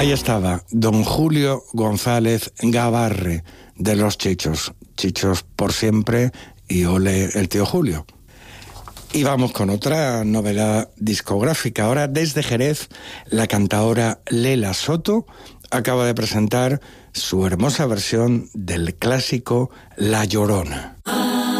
Ahí estaba don Julio González Gabarre, de Los Chichos. Chichos por siempre y ole el tío Julio. Y vamos con otra novedad discográfica. Ahora desde Jerez, la cantaora Lela Soto acaba de presentar su hermosa versión del clásico La Llorona.